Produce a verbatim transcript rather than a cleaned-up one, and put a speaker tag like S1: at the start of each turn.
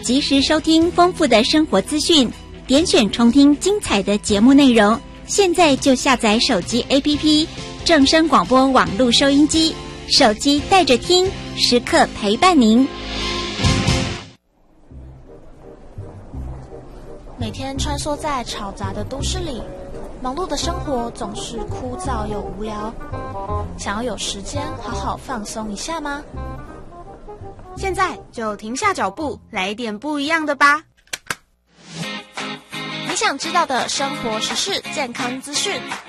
S1: 及时收听丰富的生活资讯，点选重听精彩的节目内容。现在就下载手机 A P P 正声广播网络收音机，手机带着听，时刻陪伴您。
S2: 每天穿梭在嘈杂的都市里，忙碌的生活总是枯燥又无聊。想要有时间好好放松一下吗？
S3: 现在就停下脚步，来一点不一样的吧。
S2: 你想知道的生活时事、健康资讯，